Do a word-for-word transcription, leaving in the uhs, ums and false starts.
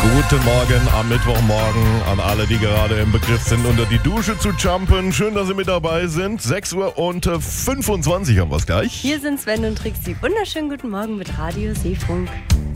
Guten Morgen am Mittwochmorgen an alle, die gerade im Begriff sind, unter die Dusche zu jumpen. Schön, dass Sie mit dabei sind. sechs Uhr und fünfundzwanzig haben wir es gleich. Hier sind Sven und Trixie. Wunderschönen guten Morgen mit Radio Seefunk.